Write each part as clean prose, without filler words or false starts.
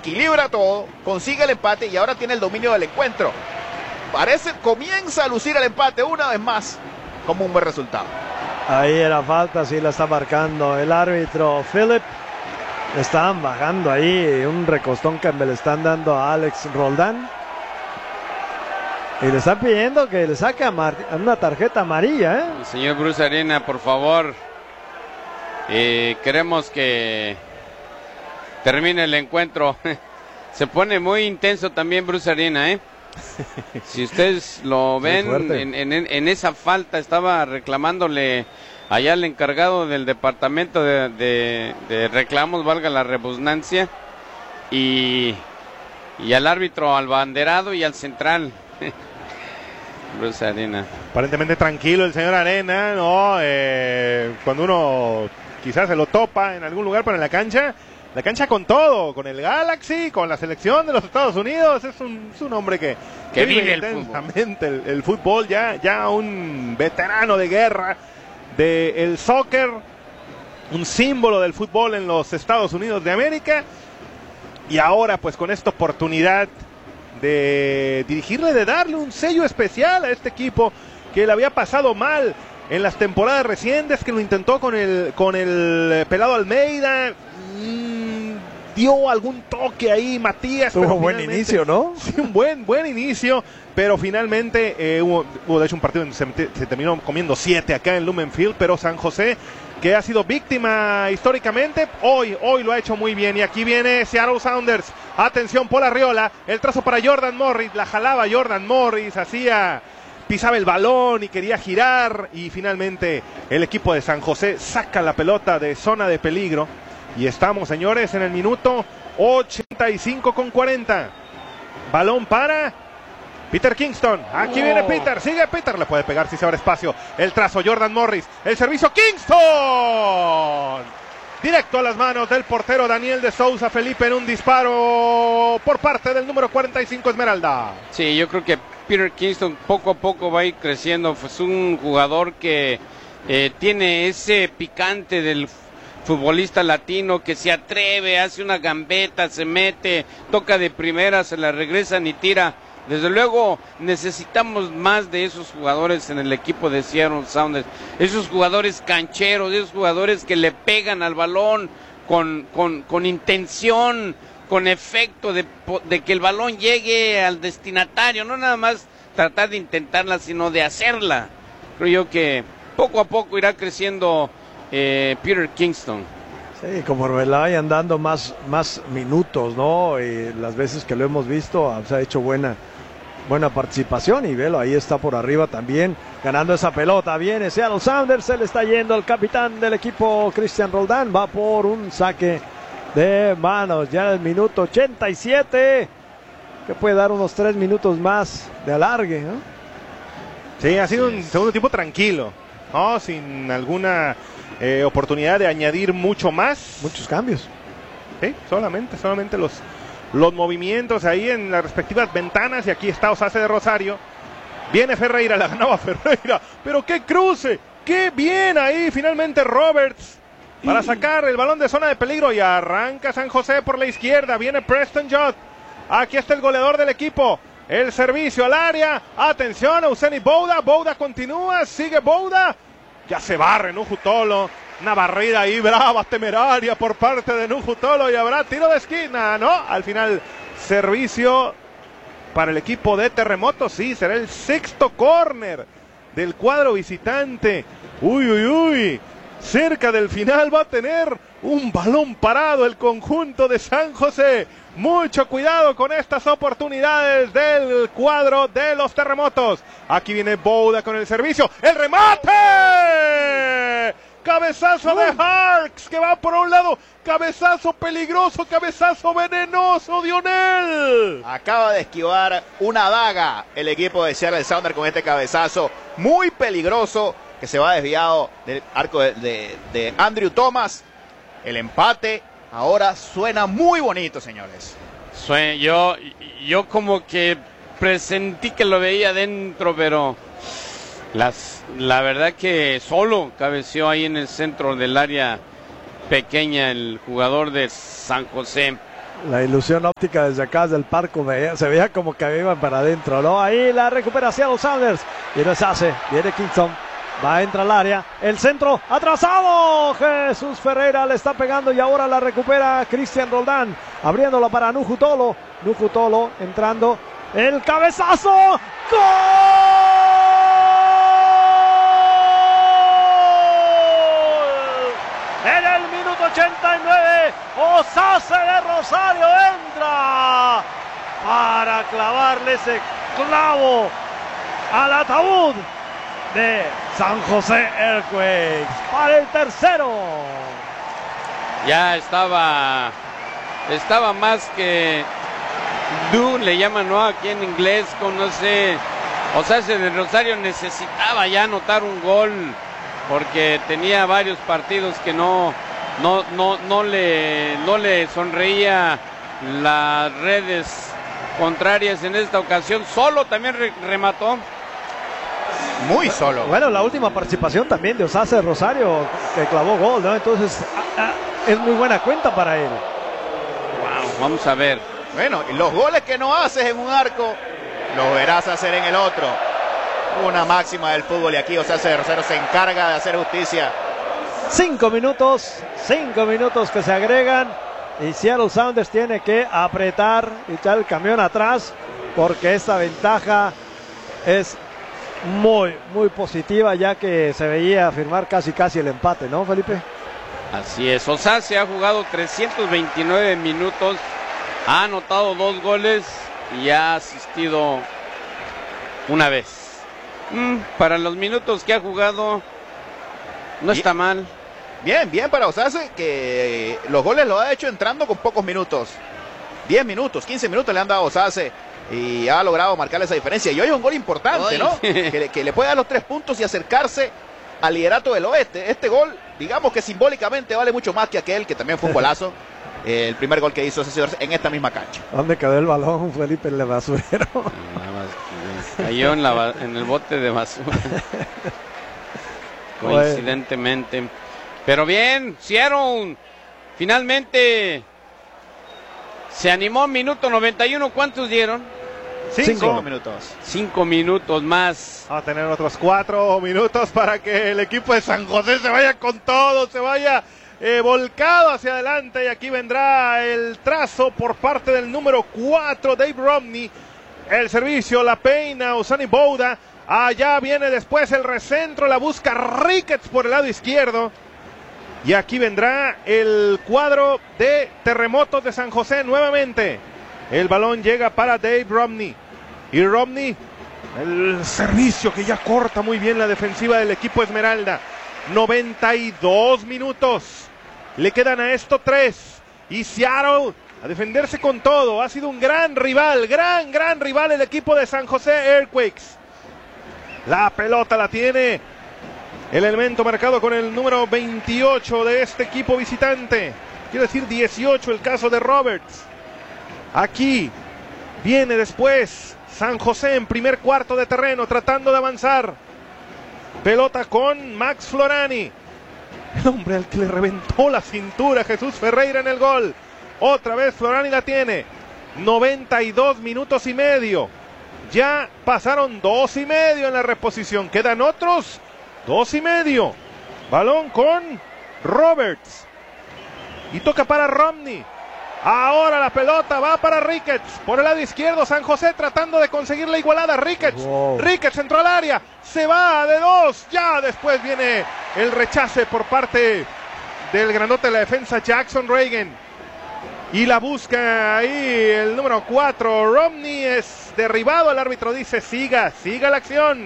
equilibra todo, consigue el empate y ahora tiene el dominio del encuentro. Comienza a lucir el empate una vez más como un buen resultado. Ahí era falta, sí la está marcando el árbitro Philip. Le están bajando ahí un recostón que me le están dando a Alex Roldán. Y le están pidiendo que le saque una tarjeta amarilla, ¿eh? Señor Bruce Arena, por favor. Queremos que termine el encuentro. Se pone muy intenso también Bruce Arena, ¿eh? Si ustedes lo ven, en esa falta estaba reclamándole allá al encargado del departamento de reclamos, valga la redundancia, y al árbitro, al banderado y al central. Bruce Arena. Aparentemente tranquilo el señor Arena, ¿no? Cuando uno quizás se lo topa en algún lugar, pero en la cancha con todo, con el Galaxy, con la selección de los Estados Unidos, es un hombre que vive intensamente el fútbol, ya un veterano de guerra del soccer, un símbolo del fútbol en los Estados Unidos de América, y ahora pues con esta oportunidad de dirigirle, de darle un sello especial a este equipo que le había pasado mal en las temporadas recientes, que lo intentó con el pelado Almeida, dio algún toque ahí Matías. Tuvo un buen inicio, ¿no? Sí, un buen inicio, pero finalmente hubo de hecho un partido donde se terminó comiendo 7 acá en Lumen Field, pero San José, que ha sido víctima históricamente, hoy lo ha hecho muy bien. Y aquí viene Seattle Sounders. Atención, Paul Arriola, el trazo para Jordan Morris, la jalaba Jordan Morris, pisaba el balón y quería girar, y finalmente el equipo de San José saca la pelota de zona de peligro. Y estamos, señores, en el minuto 85:40. Balón para Peter Kingston. Aquí viene Peter, sigue Peter, le puede pegar si se abre espacio. El trazo Jordan Morris, el servicio Kingston. Directo a las manos del portero Daniel de Souza Felipe en un disparo por parte del número 45 Esmeralda. Sí, yo creo que Peter Kingston poco a poco va a ir creciendo. Es un jugador que tiene ese picante del futbolista latino, que se atreve, hace una gambeta, se mete, toca de primera, se la regresan y tira. Desde luego necesitamos más de esos jugadores en el equipo de Seattle Sounders, esos jugadores cancheros, esos jugadores que le pegan al balón con intención, con efecto de que el balón llegue al destinatario, no nada más tratar de intentarla, sino de hacerla. Creo yo que poco a poco irá creciendo Peter Kingston. Sí, como le vayan dando más minutos, ¿no? Y las veces que lo hemos visto, se ha hecho buena participación, y velo, ahí está por arriba también, ganando esa pelota. Viene Seattle Sounders, se le está yendo el capitán del equipo, Cristian Roldán, va por un saque de manos, ya en el minuto 87, que puede dar unos 3 minutos más de alargue, ¿no? Sí, ha sido un segundo tiempo tranquilo, ¿no? Sin alguna oportunidad de añadir mucho más. Muchos cambios. Sí, solamente los movimientos ahí en las respectivas ventanas. Y aquí está Osase de Rosario. Viene Ferreira, la ganaba Ferreira, pero qué cruce, qué bien ahí finalmente Roberts para sacar el balón de zona de peligro, y arranca San José por la izquierda. Viene Preston Judd, aquí está el goleador del equipo, el servicio al área, atención, Euseni Bouda continúa, sigue Bouda, ya se barre Nuju Tolo, una barrida ahí brava, temeraria por parte de Nuju Tolo, y habrá tiro de esquina, ¿no? Al final, servicio para el equipo de Terremotos, sí, será el 6º córner del cuadro visitante. Uy, cerca del final va a tener un balón parado el conjunto de San José. Mucho cuidado con estas oportunidades del cuadro de los Terremotos. Aquí viene Bouda con el servicio, el remate. Cabezazo de Harks, que va por un lado. Cabezazo peligroso, cabezazo venenoso, Dionel. Acaba de esquivar una daga el equipo de Seattle Sounders con este cabezazo muy peligroso que se va desviado del arco de Andrew Thomas. El empate ahora suena muy bonito, señores. Yo como que presentí que lo veía adentro, pero la verdad que solo cabeció ahí en el centro del área pequeña el jugador de San José. La ilusión óptica desde acá, desde el parco, se veía como que iban para adentro, ¿no? Ahí la recuperación los Sounders. Y no se hace. Viene Kingston. Va, entra al área. El centro atrasado. Jesús Ferreira le está pegando y ahora la recupera Cristian Roldán. Abriéndola para Nuju Tolo. Nuju Tolo entrando. El cabezazo. ¡Gol! En el minuto 89, Osase de Rosario entra para clavarle ese clavo al ataúd de San José Earthquakes para el tercero. Ya estaba más que le llaman, ¿no? Aquí en inglés, no sé. Osase de Rosario necesitaba ya anotar un gol, porque tenía varios partidos que no le sonreía las redes contrarias. En esta ocasión solo también remató. Muy solo. Bueno, la última participación también de Osase de Rosario, que clavó gol, ¿no? Entonces es muy buena cuenta para él. Wow, vamos a ver. Bueno, y los goles que no haces en un arco, los verás hacer en el otro. Una máxima del fútbol, y aquí Osase de Rosario se encarga de hacer justicia. 5 minutos que se agregan y Seattle Sounders tiene que apretar y echar el camión atrás, porque esta ventaja es muy positiva, ya que se veía firmar casi el empate, ¿no, Felipe? Así es. Osase ha jugado 329 minutos, ha anotado 2 goles y ha asistido una vez. Para los minutos que ha jugado, no está mal. Bien para Osase, que los goles los ha hecho entrando con pocos minutos. 10 minutos, 15 minutos le han dado a Osase y ha logrado marcar esa diferencia. Y hoy es un gol importante, ¿no? que le puede dar los 3 puntos y acercarse al liderato del oeste. Este gol, digamos que simbólicamente vale mucho más que aquel, que también fue un golazo. El primer gol que hizo Osase en esta misma cancha. ¿Dónde quedó el balón, Felipe, en el basurero? Cayó en el bote de basura. Coincidentemente. Pero bien, Seattle finalmente se animó. Minuto 91, ¿cuántos dieron? 5 minutos. 5 minutos más. Vamos a tener otros 4 minutos para que el equipo de San José se vaya con todo, se vaya volcado hacia adelante. Y aquí vendrá el trazo por parte del número 4, Dave Romney. El servicio, la peina, Usani Bouda. Allá viene después el recentro, la busca Ricketts por el lado izquierdo. Y aquí vendrá el cuadro de Terremotos de San José nuevamente. El balón llega para Dave Romney. Y Romney, el servicio que ya corta muy bien la defensiva del equipo Esmeralda. 92 minutos. Le quedan a esto 3. Y Seattle a defenderse con todo. Ha sido un gran rival, gran rival el equipo de San José Earthquakes. La pelota la tiene el elemento marcado con el número 28 de este equipo visitante. Quiero decir 18, el caso de Roberts. Aquí viene después San José en primer cuarto de terreno, tratando de avanzar. Pelota con Max Florani. El hombre al que le reventó la cintura Jesús Ferreira en el gol. Otra vez Florani la tiene. 92 minutos y medio. Ya pasaron 2 y medio en la reposición. Quedan otros 2 y medio. Balón con Roberts. Y toca para Romney. Ahora la pelota va para Ricketts. Por el lado izquierdo, San José tratando de conseguir la igualada. Ricketts. Wow. Ricketts entró al área. Se va de 2. Ya después viene el rechace por parte del grandote de la defensa, Jackson Reagan. Y la busca ahí el número 4. Romney es derribado. El árbitro dice siga la acción.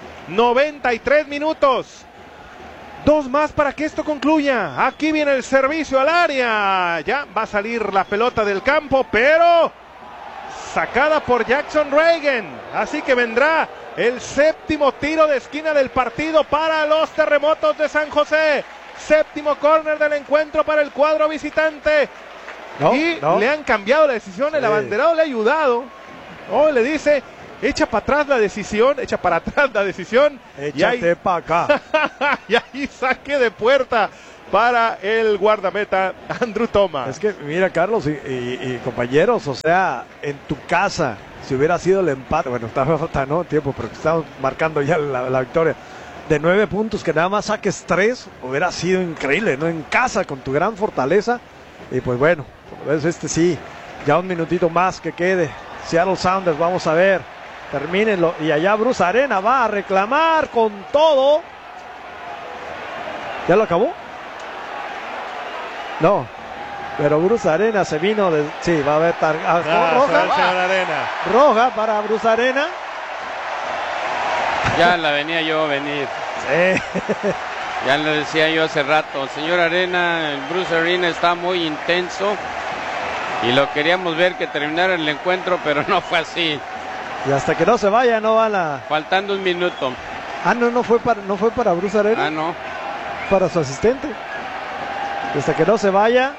93 minutos. 2 más para que esto concluya. Aquí viene el servicio al área. Ya va a salir la pelota del campo, pero sacada por Jackson Reagan. Así que vendrá el 7º tiro de esquina del partido para los Terremotos de San José. 7º córner del encuentro para el cuadro visitante. Le han cambiado la decisión. Sí. El abanderado le ha ayudado. Le dice: echa para atrás la decisión, Échate para acá. Y ahí saque de puerta para el guardameta Andrew Thomas. Es que mira, Carlos y compañeros, o sea, en tu casa, si hubiera sido el empate, bueno, estaba faltando tiempo, pero estamos marcando ya la victoria, de 9 puntos, que nada más saques 3, hubiera sido increíble, ¿no? En casa, con tu gran fortaleza, y pues bueno, pues sí, ya un minutito más que quede. Seattle Sounders, vamos a ver, termínenlo, y allá Bruce Arena va a reclamar con todo. ¿Ya lo acabó? No, pero Bruce Arena se vino de... Sí, va a haber roja para Bruce Arena. Ya la venía yo a venir. Sí. Ya le decía yo hace rato, señor Arena, el Bruce Arena está muy intenso y lo queríamos ver que terminara el encuentro, pero no fue así. Y hasta que no se vaya no van a... Faltando un minuto. Ah, no fue para Bruce Arena. Ah, no. Para su asistente. Y hasta que no se vaya.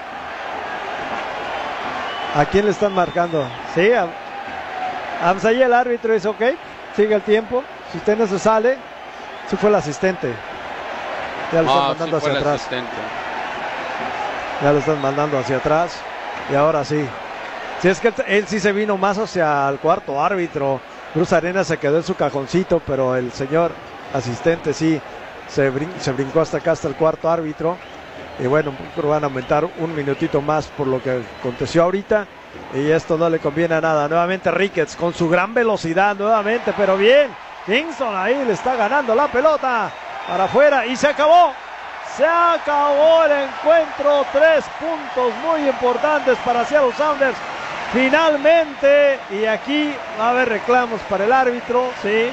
¿A quién le están marcando? Sí, a Amsay, el árbitro dice ok, sigue el tiempo. Si usted no se sale, sí fue el asistente. Ya lo están mandando hacia atrás. Ya lo están mandando hacia atrás. Y ahora sí. Si es que él sí se vino más hacia el cuarto árbitro. Bruce Arena se quedó en su cajoncito, pero el señor asistente sí se brincó hasta acá, hasta el cuarto árbitro. Y bueno, van a aumentar un minutito más por lo que aconteció ahorita. Y esto no le conviene a nada. Nuevamente Ricketts con su gran velocidad, nuevamente, pero bien. Kingston ahí le está ganando la pelota para afuera y se acabó. Se acabó el encuentro. 3 puntos muy importantes para Seattle Sounders. Finalmente, y aquí va a haber reclamos para el árbitro, sí.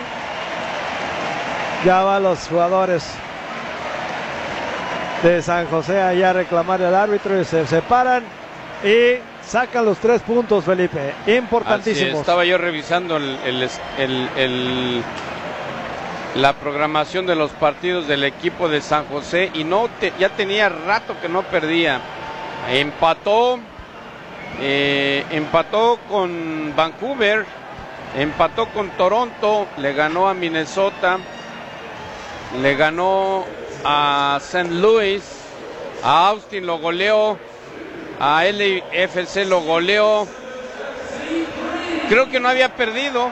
Ya van los jugadores de San José allá a reclamar al árbitro y se separan y sacan los 3 puntos, Felipe, importantísimos. Estaba yo revisando la programación de los partidos del equipo de San José y ya tenía rato que no perdía. Empató con Vancouver, empató con Toronto, le ganó a Minnesota, le ganó a St. Louis, a Austin lo goleó, a LAFC lo goleó. Creo que no había perdido.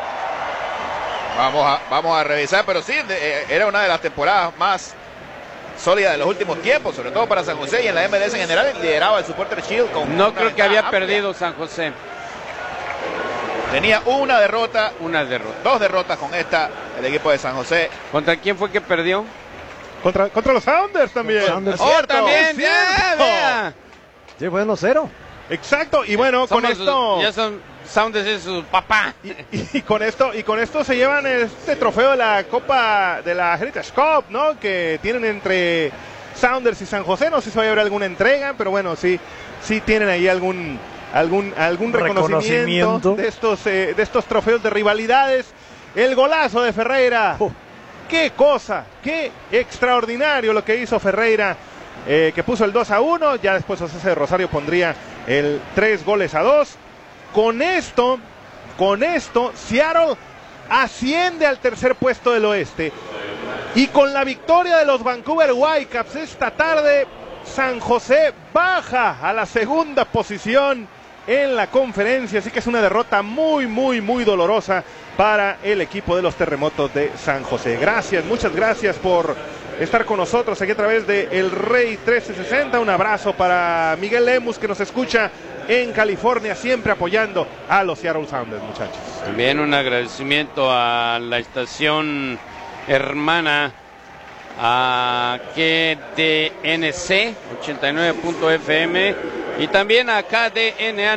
Vamos a revisar, pero sí, era una de las temporadas más sólidas de los últimos tiempos, sobre todo para San José, y en la MLS en general lideraba el Supporter Shield con... No creo que había perdido San José. Tenía una derrota. 2 derrotas con el equipo de San José. ¿Contra quién fue que perdió? Contra los Sounders también. También, vea. Sí, fue 1-0. Exacto, y bueno, con esto... Ya son Sounders es su papá. Y con esto se llevan este trofeo de la Copa de la Heritage Cup, ¿no? Que tienen entre Sounders y San José. No sé si va a haber alguna entrega, pero bueno, sí tienen ahí algún reconocimiento de estos trofeos de rivalidades. El golazo de Ferreira. Qué cosa, qué extraordinario lo que hizo Ferreira, que puso el 2-1. Ya después José de Rosario pondría el 3-2. Con esto, Seattle asciende al tercer puesto del oeste. Y con la victoria de los Vancouver Whitecaps esta tarde, San José baja a la segunda posición en la conferencia. Así que es una derrota muy, muy, muy dolorosa para el equipo de los Terremotos de San José. Gracias, muchas gracias por estar con nosotros aquí a través de El Rey 1360. Un abrazo para Miguel Lemus, que nos escucha en California, siempre apoyando a los Seattle Sounders, muchachos. También un agradecimiento a la estación hermana, a KDNC 89.fm y también a KDNA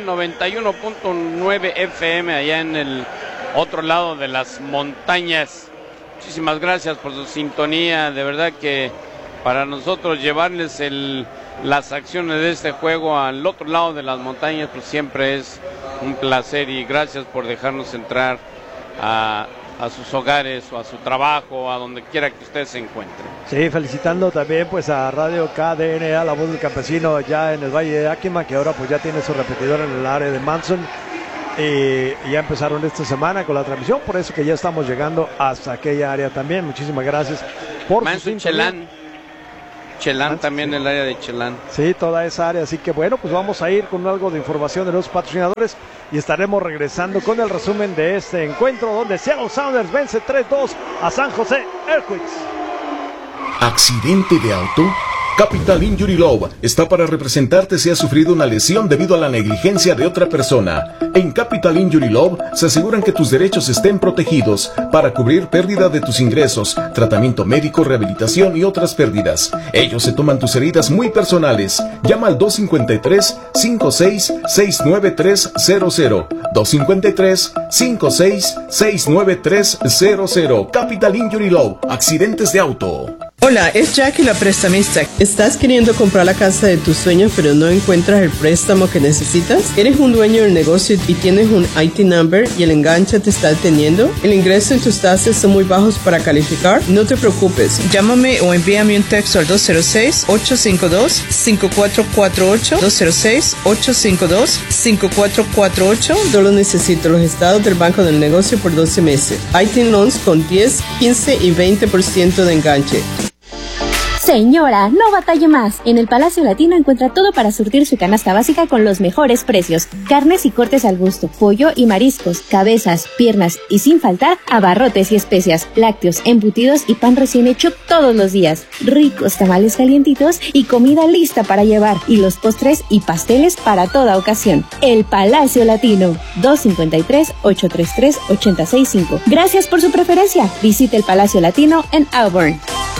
91.9 FM allá en el otro lado de las montañas. Muchísimas gracias por su sintonía, de verdad que para nosotros llevarles las acciones de este juego al otro lado de las montañas pues siempre es un placer, y gracias por dejarnos entrar a sus hogares o a su trabajo, a donde quiera que usted se encuentre. Sí, felicitando también pues a Radio KDNA, la voz del campesino ya en el Valle de Yakima, que ahora pues ya tiene su repetidor en el área de Manson, y ya empezaron esta semana con la transmisión, por eso que ya estamos llegando hasta aquella área también. Muchísimas gracias por Manson su sintonía. Chelán. Chelán también, el área de Chelán. Sí, toda esa área. Así que bueno, pues vamos a ir con algo de información de los patrocinadores y estaremos regresando con el resumen de este encuentro donde Seattle Sounders vence 3-2 a San José Earthquakes. ¿Accidente de auto? Capital Injury Law está para representarte si has sufrido una lesión debido a la negligencia de otra persona. En Capital Injury Law se aseguran que tus derechos estén protegidos para cubrir pérdida de tus ingresos, tratamiento médico, rehabilitación y otras pérdidas. Ellos se toman tus heridas muy personales. Llama al 253-56-69300. 253-56-69300. Capital Injury Law. Accidentes de auto. Hola, es Jackie la prestamista. ¿Estás queriendo comprar la casa de tus sueños pero no encuentras el préstamo que necesitas? ¿Eres un dueño del negocio y tienes un IT number y el enganche te está deteniendo? ¿El ingreso en tus taxes son muy bajos para calificar? No te preocupes. Llámame o envíame un texto al 206-852-5448. 206-852-5448. Solo necesito los estados del Banco del Negocio por 12 meses. IT Loans con 10, 15 y 20% de enganche. Señora, no batalle más. En el Palacio Latino encuentra todo para surtir su canasta básica con los mejores precios. Carnes y cortes al gusto, pollo y mariscos, cabezas, piernas y sin faltar abarrotes y especias, lácteos, embutidos y pan recién hecho todos los días. Ricos tamales calientitos y comida lista para llevar. Y los postres y pasteles para toda ocasión. El Palacio Latino, 253-833-865. Gracias por su preferencia. Visite el Palacio Latino en Auburn.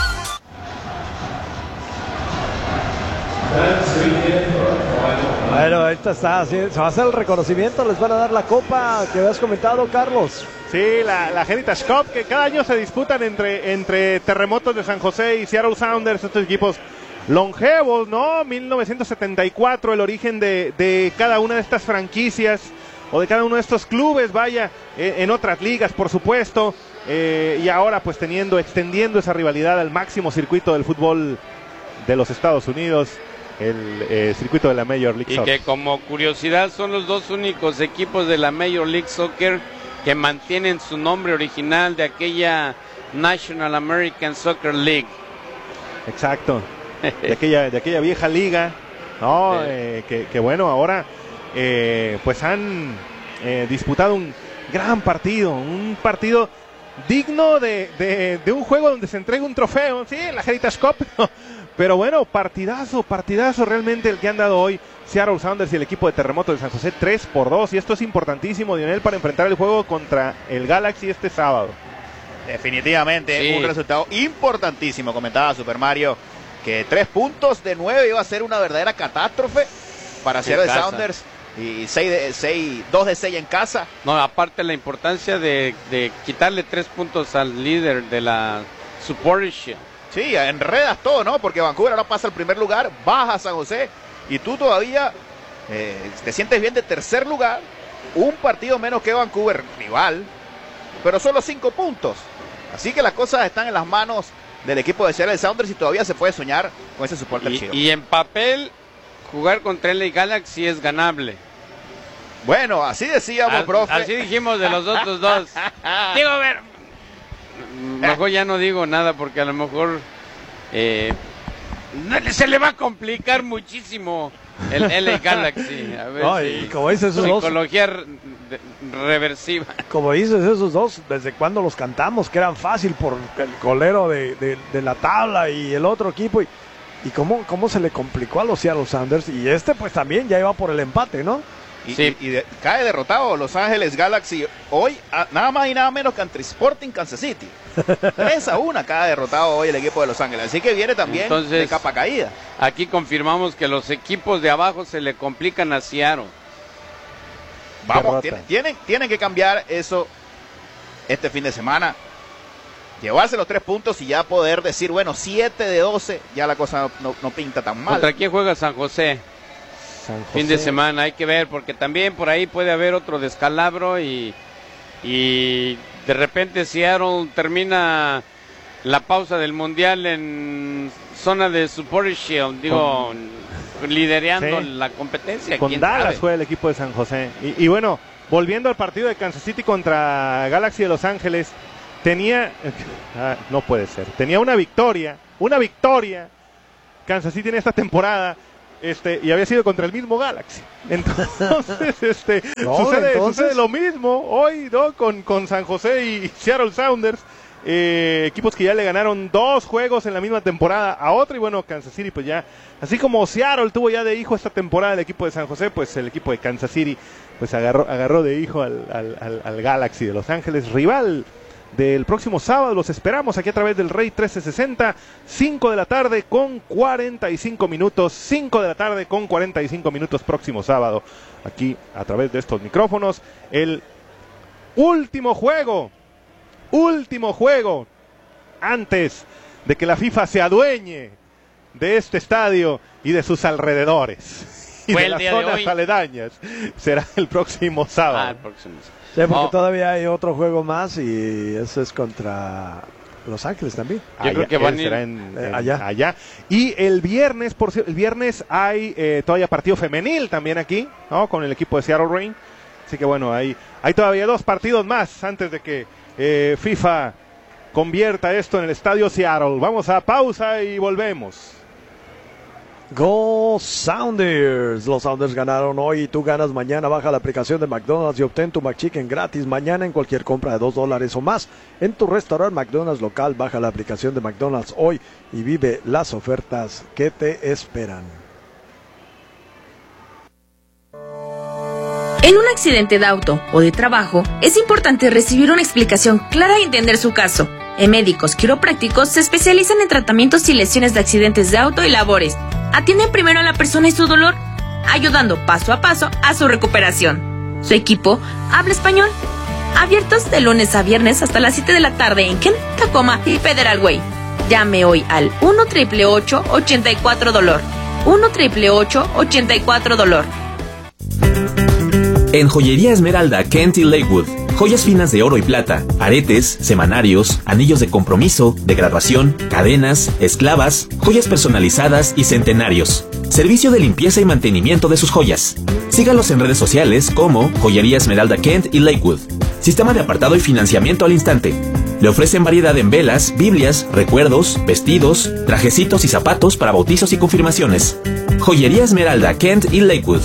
Bueno, ahorita está, se va a hacer el reconocimiento, les van a dar la copa que habías comentado, Carlos. Sí, la Heritage Cup, que cada año se disputan entre Terremotos de San José y Seattle Sounders, estos equipos longevos, ¿no? 1974, el origen de cada una de estas franquicias, o de cada uno de estos clubes, vaya, en otras ligas, por supuesto, y ahora pues extendiendo esa rivalidad al máximo circuito del fútbol de los Estados Unidos, el circuito de la Major League Soccer. Y que como curiosidad son los dos únicos equipos de la Major League Soccer que mantienen su nombre original de aquella National American Soccer League. Exacto, de aquella vieja liga, ¿no? Que bueno, ahora pues han disputado un gran partido, un partido digno de un juego donde se entrega un trofeo, sí, la Heritage Cup, pero bueno, partidazo realmente el que han dado hoy Seattle Sounders y el equipo de Terremoto de San José, 3-2, y esto es importantísimo, Dionel, para enfrentar el juego contra el Galaxy este sábado. Definitivamente, sí. Un resultado importantísimo, comentaba Super Mario, que 3 puntos de 9 iba a ser una verdadera catástrofe para Seattle Sounders, y 2 de 6 en casa. No, aparte la importancia de quitarle 3 puntos al líder de la Supporters Shield. Sí, enredas todo, ¿no? Porque Vancouver ahora pasa al primer lugar, baja a San José, y tú todavía te sientes bien de tercer lugar, un partido menos que Vancouver, rival, pero solo 5 puntos. Así que las cosas están en las manos del equipo de Seattle Sounders y todavía se puede soñar con ese Supporters Shield. Y en papel, jugar contra LA Galaxy es ganable. Bueno, así decíamos, profe. Así dijimos de los otros dos. Digo, a ver, mejor ya no digo nada porque a lo mejor se le va a complicar muchísimo el LA Galaxy. A ver, No, y como dices, esos dos, psicología reversiva. como dices, esos dos, desde cuando los cantamos, que eran fácil por el colero de la tabla y el otro equipo, y cómo se le complicó a los Seattle Sounders, y pues también ya iba por el empate, ¿no? Sí. Cae derrotado Los Ángeles Galaxy hoy, nada más y nada menos que ante Sporting Kansas City. 3-1 cae derrotado hoy el equipo de Los Ángeles. Así que viene también de capa caída. Aquí confirmamos que los equipos de abajo se le complican a Seattle. Vamos, tienen que cambiar eso este fin de semana. Llevarse los 3 puntos y ya poder decir, bueno, 7 de 12, ya la cosa no pinta tan mal. ¿Contra quién juega San José? Fin de semana, hay que ver, porque también por ahí puede haber otro descalabro y de repente Seattle termina la pausa del Mundial en zona de Supporters Shield, liderando la competencia. Con Dallas fue el equipo de San José. Y bueno, volviendo al partido de Kansas City contra Galaxy de Los Ángeles, tenía una victoria Kansas City en esta temporada. Y había sido contra el mismo Galaxy. Entonces, sucede lo mismo hoy, ¿no? Con San José y Seattle Sounders. Equipos que ya le ganaron 2 juegos en la misma temporada a otro. Y bueno, Kansas City pues ya, así como Seattle tuvo ya de hijo esta temporada el equipo de San José, pues el equipo de Kansas City pues agarró de hijo al Galaxy de Los Ángeles, rival del próximo sábado. Los esperamos aquí a través del Rey 1360, 5 de la tarde con 45 minutos, 5 de la tarde con 45 minutos próximo sábado, aquí a través de estos micrófonos. El último juego antes de que la FIFA se adueñe de este estadio y de sus alrededores y de las zonas aledañas, será el próximo sábado. El próximo sábado. Sí, porque todavía hay otro juego más y eso es contra Los Ángeles también. Yo creo que van a ir allá. Y el viernes, hay todavía partido femenil también aquí, ¿no? Con el equipo de Seattle Reign. Así que bueno, hay todavía 2 partidos más antes de que FIFA convierta esto en el estadio Seattle. Vamos a pausa y volvemos. Go Sounders. Los Sounders ganaron hoy y tú ganas mañana. Baja la aplicación de McDonald's y obtén tu McChicken gratis mañana en cualquier compra de $2 o más en tu restaurante McDonald's local. Baja la aplicación de McDonald's hoy y vive las ofertas que te esperan. En un accidente de auto o de trabajo, es importante recibir una explicación clara y entender su caso. En Médicos Quiroprácticos se especializan en tratamientos y lesiones de accidentes de auto y labores. Atienden primero a la persona y su dolor, ayudando paso a paso a su recuperación. Su equipo habla español. Abiertos de lunes a viernes hasta las 7 de la tarde en Kent, Tacoma y Federal Way. Llame hoy al 1-888-84-DOLOR. 1-888-84-DOLOR. En Joyería Esmeralda, Kent y Lakewood, joyas finas de oro y plata, aretes, semanarios, anillos de compromiso, de graduación, cadenas, esclavas, joyas personalizadas y centenarios. Servicio de limpieza y mantenimiento de sus joyas. Sígalos en redes sociales como Joyería Esmeralda Kent y Lakewood. Sistema de apartado y financiamiento al instante. Le ofrecen variedad en velas, biblias, recuerdos, vestidos, trajecitos y zapatos para bautizos y confirmaciones. Joyería Esmeralda Kent y Lakewood.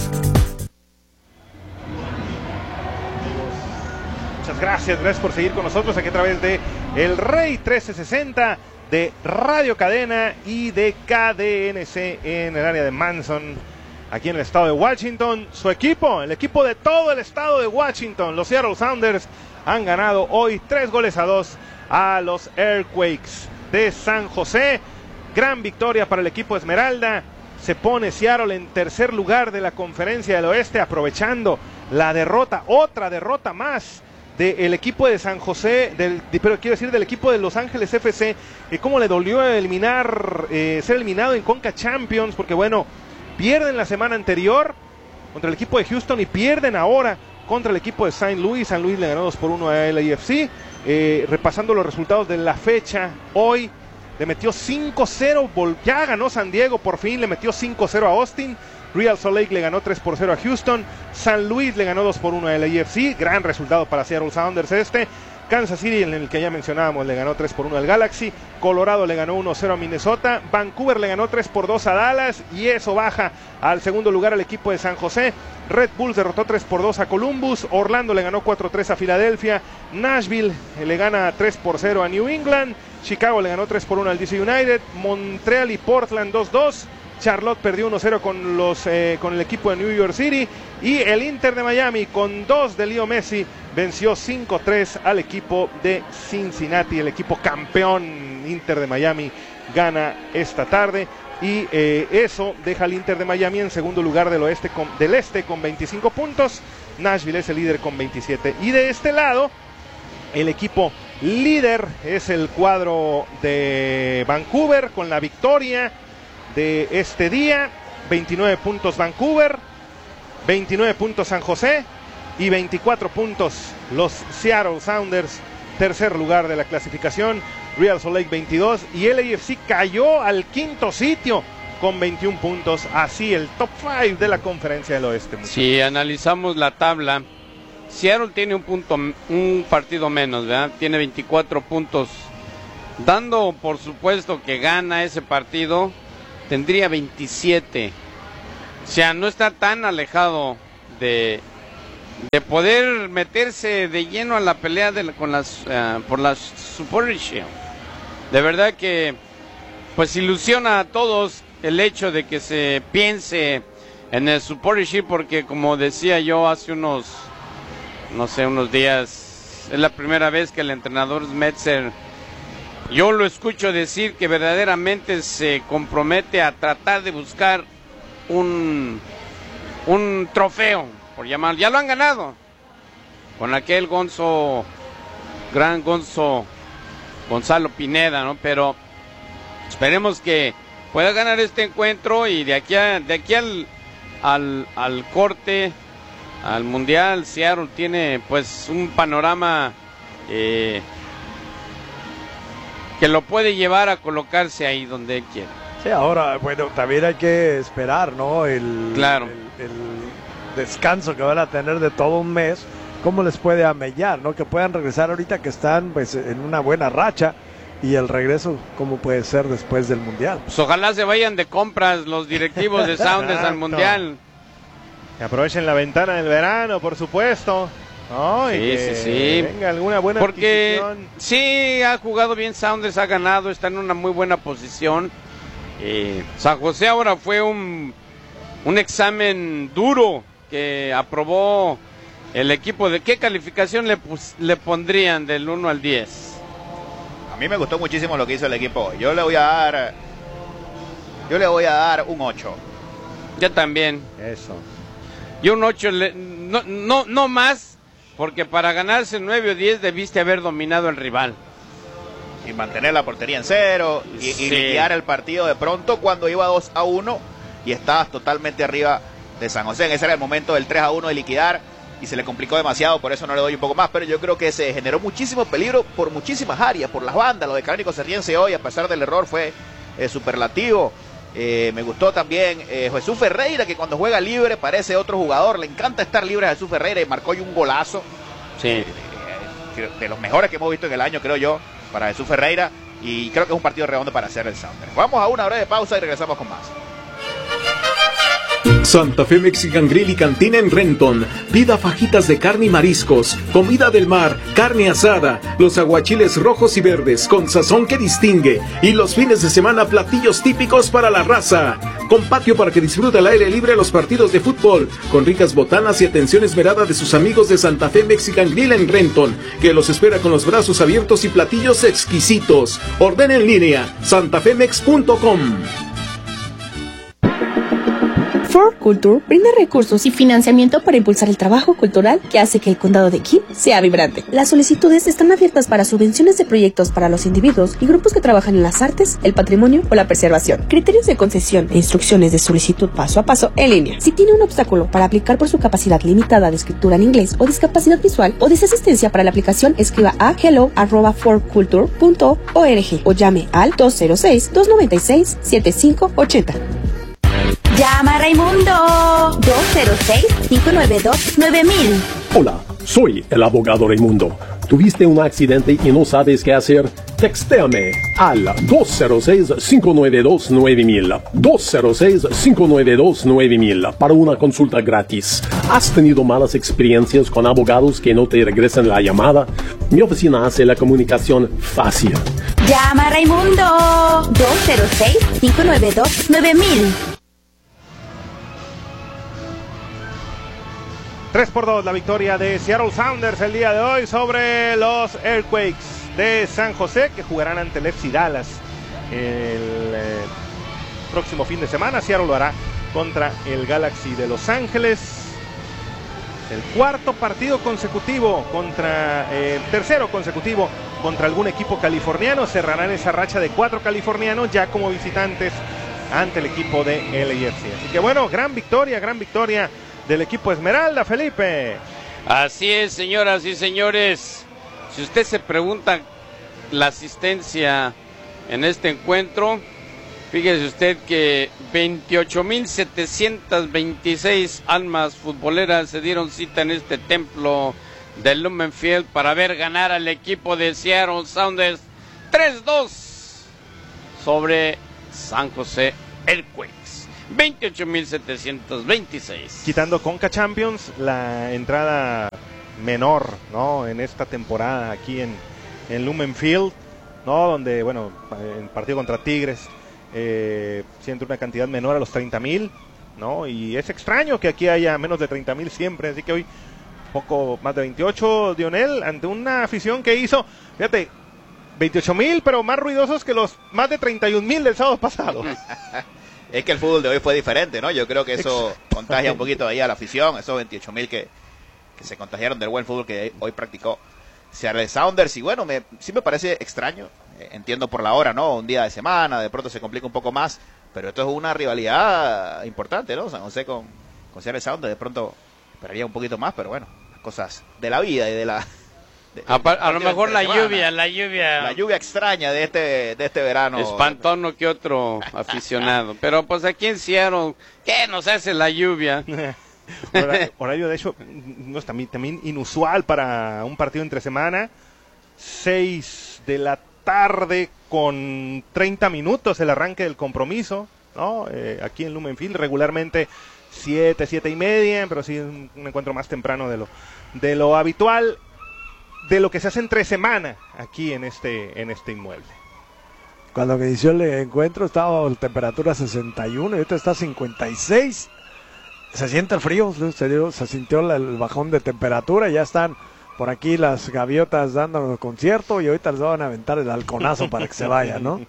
Gracias por seguir con nosotros aquí a través de El Rey 1360, de Radio Cadena y de KDNC en el área de Manson, aquí en el estado de Washington. Su equipo, el equipo de todo el estado de Washington, los Seattle Sounders, han ganado hoy 3-2 a los Earthquakes de San José. Gran victoria para el equipo Esmeralda. Se pone Seattle en tercer lugar de la Conferencia del Oeste, aprovechando la derrota, otra derrota más del equipo de San José, pero quiero decir del equipo de Los Ángeles FC. Cómo le dolió ser eliminado en Conca Champions, porque bueno, pierden la semana anterior contra el equipo de Houston y pierden ahora contra el equipo de St. Louis. St. Louis le ganó 2-1 a LAFC. Repasando los resultados de la fecha, hoy le metió 5-0, ya ganó San Diego por fin, le metió 5-0 a Austin. Real Salt Lake le ganó 3-0 a Houston. San Luis le ganó 2-1 a LAFC. Gran resultado para Seattle Sounders Kansas City, en el que ya mencionábamos, le ganó 3-1 al Galaxy. Colorado le ganó 1-0 a Minnesota. Vancouver le ganó 3-2 a Dallas. Y eso baja al segundo lugar al equipo de San José. Red Bulls derrotó 3-2 a Columbus. Orlando le ganó 4-3 a Filadelfia. Nashville le gana 3-0 a New England. Chicago le ganó 3-1 al DC United. Montreal y Portland 2-2. Charlotte perdió 1-0 con el equipo de New York City. Y el Inter de Miami, con 2 de Leo Messi, venció 5-3 al equipo de Cincinnati. El equipo campeón Inter de Miami gana esta tarde. Y eso deja al Inter de Miami en segundo lugar del este con 25 puntos. Nashville es el líder con 27. Y de este lado, el equipo líder es el cuadro de Vancouver, con la victoria de este día. 29 puntos Vancouver, 29 puntos San José y 24 puntos los Seattle Sounders. Tercer lugar de la clasificación, Real Salt Lake 22, y LAFC cayó al quinto sitio con 21 puntos. Así el top 5 de la Conferencia del Oeste. Si analizamos la tabla, Seattle tiene un partido menos, ¿verdad? Tiene 24 puntos, dando por supuesto que gana ese partido. tendría 27. O sea, no está tan alejado de poder meterse de lleno a la pelea por la Supporter Shield. De verdad que pues ilusiona a todos el hecho de que se piense en el Supporter Shield, porque como decía yo hace unos días, es la primera vez que el entrenador Metzer, yo lo escucho decir que verdaderamente se compromete a tratar de buscar un trofeo, por llamar. Ya lo han ganado con aquel gran Gonzalo Pineda, ¿no? Pero esperemos que pueda ganar este encuentro y de aquí al corte, al Mundial, Seattle tiene pues un panorama que lo puede llevar a colocarse ahí donde él quiere. Sí, ahora, bueno, también hay que esperar, ¿no? Claro. El descanso que van a tener de todo un mes, cómo les puede amellar, ¿no? Que puedan regresar ahorita que están pues en una buena racha, y el regreso, cómo puede ser después del Mundial. Pues ojalá se vayan de compras los directivos de Sounders al Mundial. Que aprovechen la ventana del verano, por supuesto. ¿No? Sí. Venga alguna buena porque adquisición. Sí, ha jugado bien Sounders, ha ganado, está en una muy buena posición. San José ahora fue un examen duro que aprobó el equipo. ¿De qué calificación le pondrían del 1 al 10? A mí me gustó muchísimo lo que hizo el equipo. Yo le voy a dar un 8. Yo también. Eso. Yo un 8, no más, porque para ganarse 9 o 10 debiste haber dominado el rival. Y mantener la portería en cero, y liquidar el partido de pronto cuando iba 2-1 y estabas totalmente arriba de San José. Ese era el momento del 3-1 de liquidar y se le complicó demasiado, por eso no le doy un poco más, pero yo creo que se generó muchísimo peligro por muchísimas áreas, por las bandas. Lo de Canónico Cerriense hoy, a pesar del error, fue superlativo. Me gustó también Jesús Ferreira, que cuando juega libre parece otro jugador. Le encanta estar libre a Jesús Ferreira, y marcó hoy un golazo. Sí. De los mejores que hemos visto en el año, creo yo, para Jesús Ferreira, y creo que es un partido redondo para hacer el Sounders. Vamos a una breve pausa y regresamos con más. Santa Fe Mexican Grill y Cantina en Renton. Pida fajitas de carne y mariscos, comida del mar, carne asada, los aguachiles rojos y verdes con sazón que distingue, y los fines de semana platillos típicos para la raza. Con patio para que disfrute al aire libre los partidos de fútbol, con ricas botanas y atención esmerada de sus amigos de Santa Fe Mexican Grill en Renton, que los espera con los brazos abiertos y platillos exquisitos. Ordena en línea, santafemex.com. For Culture brinda recursos y financiamiento para impulsar el trabajo cultural que hace que el condado de King sea vibrante. Las solicitudes están abiertas para subvenciones de proyectos para los individuos y grupos que trabajan en las artes, el patrimonio o la preservación. Criterios de concesión e instrucciones de solicitud paso a paso en línea. Si tiene un obstáculo para aplicar por su capacidad limitada de escritura en inglés o discapacidad visual, o desea asistencia para la aplicación, escriba a hello@forculture.org o llame al 206-296-7580. Llama a Raimundo 206-592-9000. Hola, soy el abogado Raimundo. ¿Tuviste un accidente y no sabes qué hacer? Textéame al 206-592-9000. 206-592-9000 para una consulta gratis. ¿Has tenido malas experiencias con abogados que no te regresan la llamada? Mi oficina hace la comunicación fácil. Llama a Raimundo 206-592-9000. 3-2 la victoria de Seattle Sounders el día de hoy sobre los Earthquakes de San José, que jugarán ante el FC Dallas el próximo fin de semana. Seattle lo hará contra el Galaxy de Los Ángeles. El cuarto partido consecutivo tercero consecutivo contra algún equipo californiano. Cerrarán esa racha de 4 californianos ya como visitantes ante el equipo de LAFC. Así que bueno, gran victoria del equipo Esmeralda, Felipe. Así es, señoras y señores. Si usted se pregunta la asistencia en este encuentro, fíjese usted que 28,726 almas futboleras se dieron cita en este templo del Lumen Field para ver ganar al equipo de Seattle Sounders 3-2 sobre San José Earthquakes. 28,726. Quitando Conca Champions, la entrada menor, ¿no? En esta temporada aquí en Lumen Field, ¿no? Donde, bueno, en partido contra Tigres siente una cantidad menor a los 30,000, ¿no? Y es extraño que aquí haya menos de 30,000 siempre, así que hoy poco más de 28, Dionel, ante una afición que hizo, fíjate, 28,000, pero más ruidosos que los más de 31,000 del sábado pasado. Es que el fútbol de hoy fue diferente, ¿no? Yo creo que eso contagia un poquito ahí a la afición, esos 28,000 que se contagiaron del buen fútbol que hoy practicó Seattle Sounders. Y bueno, sí me parece extraño, entiendo por la hora, ¿no? Un día de semana, de pronto se complica un poco más, pero esto es una rivalidad importante, ¿no? San José con Seattle Sounders, de pronto esperaría un poquito más, pero bueno, las cosas de la vida y de la... a lo mejor la lluvia extraña de este verano espantó uno que otro aficionado, pero pues aquí en Seattle, ¿qué nos hace la lluvia? Horario de hecho no es también inusual para un partido entre semana. 6 de la tarde con 30 minutos el arranque del compromiso, ¿no? Aquí en Lumen Field regularmente 7:30, pero sí un encuentro más temprano de lo habitual, de lo que se hace entre semana aquí en este inmueble. Cuando inició el encuentro estaba la temperatura 61 y ahorita está 56. Se siente el frío, se sintió el bajón de temperatura. Ya están por aquí las gaviotas dando concierto y ahorita les van a aventar el halconazo para que se vayan, ¿no?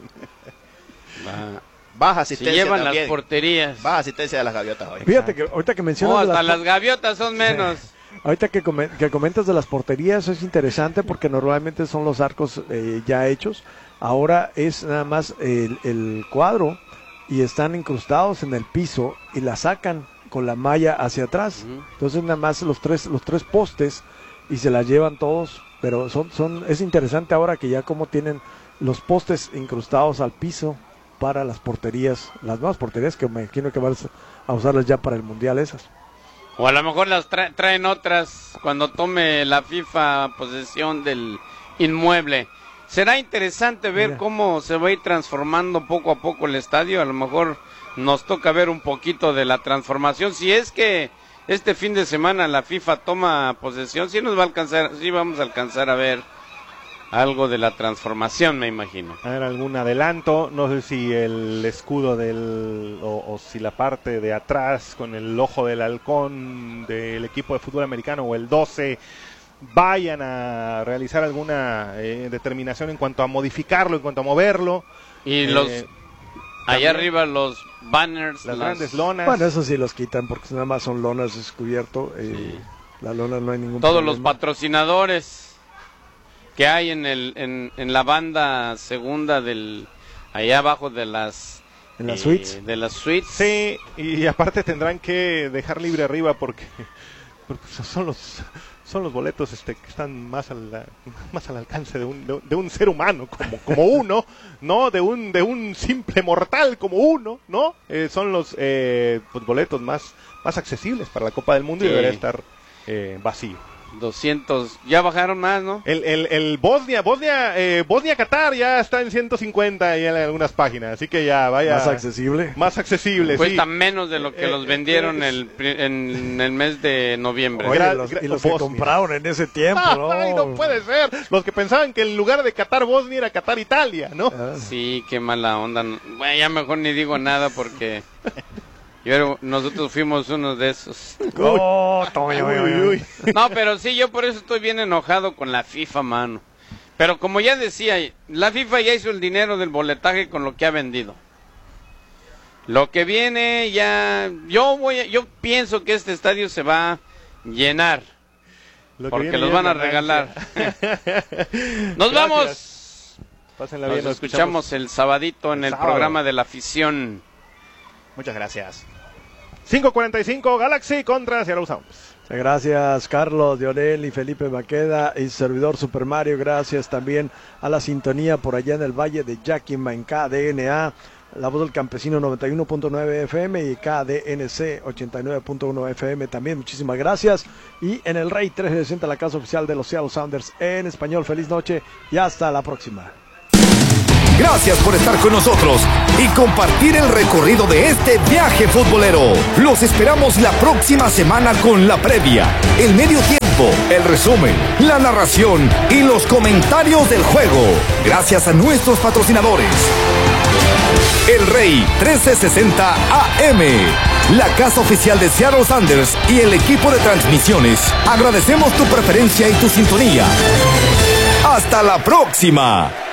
Baja asistencia. Se llevan también. Las porterías. Baja asistencia de las gaviotas hoy. Fíjate que ahorita que mencionas... hasta las gaviotas son menos. Ahorita que comentas de las porterías es interesante porque normalmente son los arcos ya hechos. Ahora es nada más el cuadro y están incrustados en el piso y la sacan con la malla hacia atrás. Entonces nada más los tres postes y se las llevan todos. Pero es interesante ahora que ya como tienen los postes incrustados al piso para las porterías, las nuevas porterías que me imagino que vas a usarlas ya para el Mundial esas. O a lo mejor las traen otras cuando tome la FIFA posesión del inmueble. Será interesante ver cómo se va a ir transformando poco a poco el estadio. A lo mejor nos toca ver un poquito de la transformación. Si es que este fin de semana la FIFA toma posesión, sí vamos a alcanzar a ver algo de la transformación, me imagino. A ver, algún adelanto, no sé si el escudo o si la parte de atrás con el ojo del halcón del equipo de fútbol americano o el 12 vayan a realizar alguna determinación en cuanto a modificarlo, en cuanto a moverlo. Y allá arriba los banners, las grandes lonas. Bueno, eso sí los quitan porque nada más son lonas descubierto. Sí. La lona no hay ningún Todos problema. los patrocinadores que hay en la banda segunda allá abajo de las suites. De las suites. Sí, y aparte tendrán que dejar libre arriba porque son los boletos que están más al alcance de un ser humano como uno, no de un simple mortal como uno, ¿no? Son los boletos más accesibles para la Copa del Mundo. Sí. Y debería estar vacío. 200, ya bajaron más, ¿no? El Bosnia-Qatar ya está en 150 y en algunas páginas, así que ya vaya. Más accesible, cuesta sí. menos de lo que los vendieron en el mes de noviembre. Oye, los que compraron en ese tiempo, ¿no? Ay, no puede ser. Los que pensaban que en lugar de Qatar-Bosnia era Qatar-Italia, ¿no? Sí, qué mala onda. Bueno, ya mejor ni digo nada porque... nosotros fuimos uno de esos. Uy. No, pero sí, yo por eso estoy bien enojado con la FIFA, mano. Pero como ya decía, la FIFA ya hizo el dinero del boletaje con lo que ha vendido. Lo que viene ya... Yo pienso que este estadio se va a llenar. Porque los van a regalar. Nos vamos. Pásenla bien, nos escuchamos el sabadito en el programa de la afición. Muchas gracias. 5:45 Galaxy contra Seattle Sounders. Gracias Carlos, Dionel y Felipe Maqueda y servidor Super Mario. Gracias también a la sintonía por allá en el Valle de Yakima en KDNA, La Voz del Campesino 91.9 FM y KDNC 89.1 FM también. Muchísimas gracias. Y en el Rey 360, la casa oficial de los Seattle Sounders en español. Feliz noche y hasta la próxima. Gracias por estar con nosotros y compartir el recorrido de este viaje futbolero. Los esperamos la próxima semana con la previa, el medio tiempo, el resumen, la narración y los comentarios del juego. Gracias a nuestros patrocinadores. El Rey 1360 AM, la casa oficial de Seattle Sounders y el equipo de transmisiones. Agradecemos tu preferencia y tu sintonía. ¡Hasta la próxima!